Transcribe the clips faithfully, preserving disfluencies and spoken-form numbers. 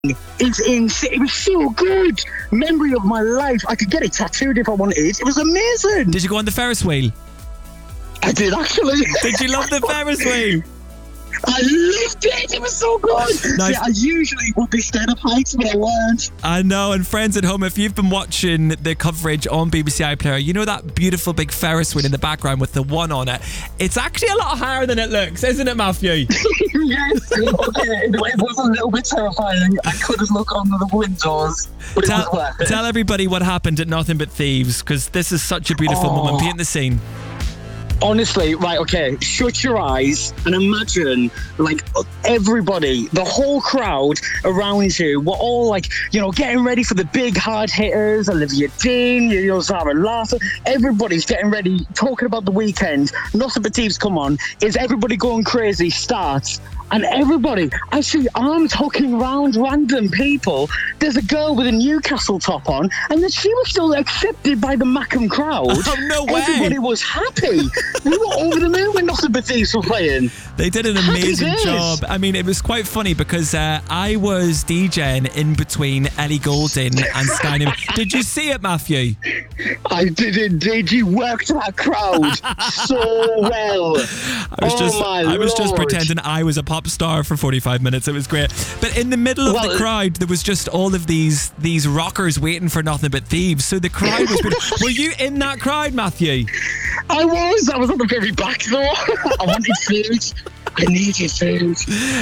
It's insane. It was so good. Memory of my life. I could get it tattooed if I wanted. It was amazing. Did you go on the Ferris wheel? I did actually. Did you love the Ferris wheel? I loved it. It was so good. Nice. See, I usually would be scared of heights, but I weren't. I know, and friends at home, if you've been watching the coverage on B B C iPlayer, you know that beautiful big Ferris wheel in the background with the one on it. It's actually a lot higher than it looks, isn't it, Matthew? Yes. Okay. It was a little bit terrifying. I couldn't look under the windows, but Tell, it was worth it. tell everybody what happened at Nothing But Thieves, because this is such a beautiful Oh. moment. Paint the scene. Honestly, right, okay, shut your eyes and imagine, like, everybody, the whole crowd around you were all, like, you know, getting ready for the big hard hitters, Olivia Dean, you know, Zara Larsson. Everybody's getting ready, talking about the weekend. Nothing But Thieves, come on. Is Everybody Going Crazy starts. And everybody, I see arms hooking round random people. There's a girl with a Newcastle top on, and then she was still accepted by the Mackham crowd. Oh, no way. Everybody was happy. We were over the moon when Nothing But Thieves were playing. They did an Happy amazing days. job. I mean, it was quite funny because uh, I was DJing in between Ellie Goulding and Sky Newman. Did you see it, Matthew? I did indeed. You worked that crowd so well. I was oh just my I was just Lord. pretending I was a pop star for forty-five minutes. It was great. But in the middle of Well, the crowd, there was just all of these these rockers waiting for Nothing But Thieves. So the crowd was beautiful. Were you in that crowd, Matthew? I was. I was on the very back though. I wanted food. I needed food.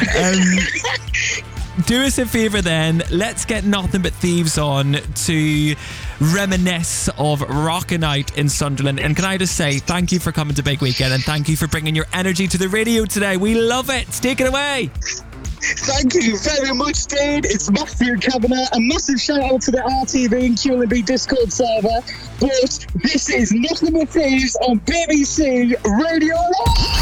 Um, do us a favour then. Let's get Nothing But Thieves on to reminisce of Rockin' Out in Sunderland. And can I just say thank you for coming to Big Weekend and thank you for bringing your energy to the radio today. We love it. Take it away. Thank you very much, Dave. It's Matthew Kavanagh. A massive shout out to the R T V and Q L B Discord server. But this is Nothing But Thieves on B B C Radio one.